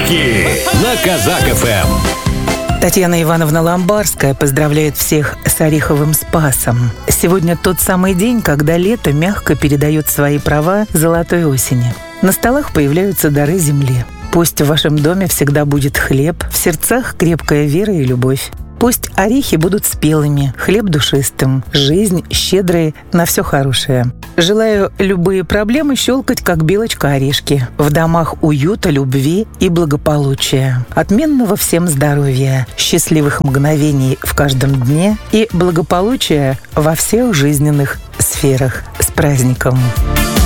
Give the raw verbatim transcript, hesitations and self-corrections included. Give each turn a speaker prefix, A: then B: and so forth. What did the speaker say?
A: Подарки на Казак эф эм.
B: Татьяна Ивановна Ламбарская поздравляет всех с Ореховым Спасом. Сегодня тот самый день, когда лето мягко передает свои права золотой осени. На столах появляются дары земли. Пусть в вашем доме всегда будет хлеб, в сердцах крепкая вера и любовь. Пусть орехи будут спелыми, хлеб душистым, жизнь щедрой на все хорошее. Желаю любые проблемы щелкать, как белочка орешки. В домах уюта, любви и благополучия. Отменного всем здоровья, счастливых мгновений в каждом дне и благополучия во всех жизненных сферах. С праздником!